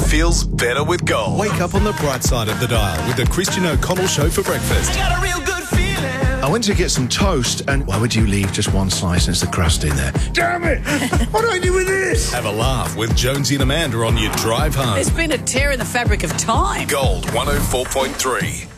feels better with Gold. Wake up on the bright side of the dial with the Christian O'Connell Show for breakfast. Got a real good feeling. I went to get some toast, and why would you leave just one slice and it's the crust in there? Damn it! What do I do with this? Have a laugh with Jonesy and Amanda on your drive home. There's been a tear in the fabric of time. Gold 104.3.